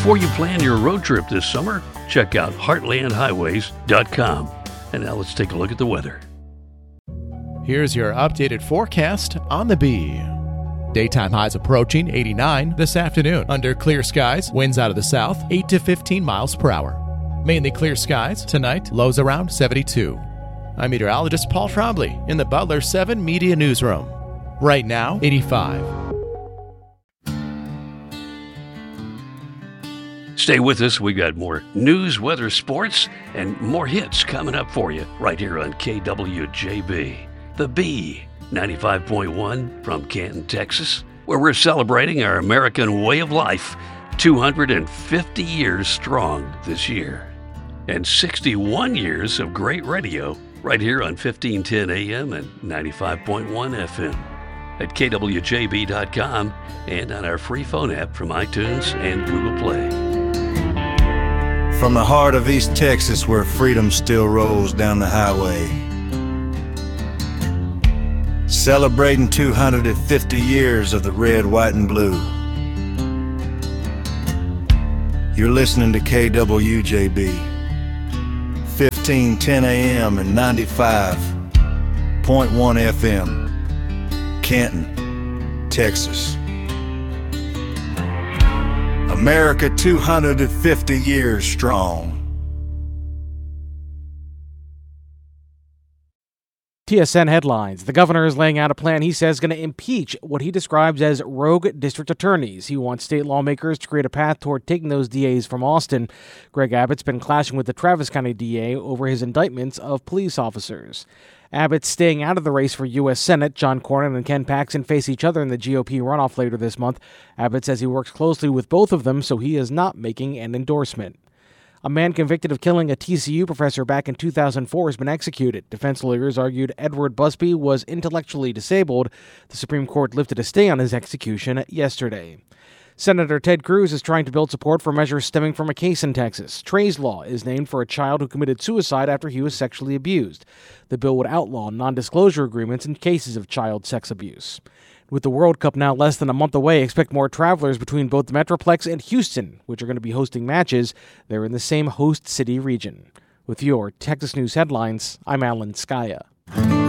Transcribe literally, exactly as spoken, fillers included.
Before you plan your road trip this summer, check out heartland highways dot com. And now let's take a look at the weather. Here's your updated forecast on the Bee. Daytime highs approaching eighty-nine this afternoon. Under clear skies, winds out of the south, eight to fifteen miles per hour. Mainly clear skies tonight, lows around seventy-two. I'm meteorologist Paul Trombley in the Butler seven Media Newsroom. Right now, eighty-five. Stay with us. We've got more news, weather, sports, and more hits coming up for you right here on K W J B. The Bee, ninety-five point one from Canton, Texas, where we're celebrating our American way of life, two hundred fifty years strong this year. And sixty-one years of great radio right here on fifteen ten A M and ninety-five point one F M. At K W J B dot com and on our free phone app from iTunes and Google Play. From the heart of East Texas, where freedom still rolls down the highway, celebrating two hundred fifty years of the red, white, and blue. You're listening to K W J B, fifteen ten A M and ninety-five point one F M, Canton, Texas. America two hundred fifty years strong. T S N headlines. The governor is laying out a plan he says is going to impeach what he describes as rogue district attorneys. He wants state lawmakers to create a path toward taking those D As from Austin. Greg Abbott's been clashing with the Travis County D A over his indictments of police officers. Abbott's staying out of the race for U S Senate. John Cornyn and Ken Paxton face each other in the G O P runoff later this month. Abbott says he works closely with both of them, so he is not making an endorsement. A man convicted of killing a T C U professor back in two thousand four has been executed. Defense lawyers argued Edward Busby was intellectually disabled. The Supreme Court lifted a stay on his execution yesterday. Senator Ted Cruz is trying to build support for measures stemming from a case in Texas. Trey's Law is named for a child who committed suicide after he was sexually abused. The bill would outlaw non-disclosure agreements in cases of child sex abuse. With the World Cup now less than a month away, expect more travelers between both the Metroplex and Houston, which are going to be hosting matches. They're in the same host city region. With your Texas News headlines, I'm Alan Skaya.